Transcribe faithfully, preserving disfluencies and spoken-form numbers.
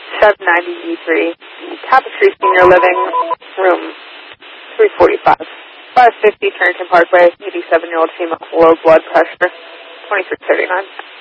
seven ninety E three, Tapestry Senior Living, room three forty-five, five fifty Turrington Parkway, eighty-seven-year-old female, low blood pressure, twenty-six thirty-nine.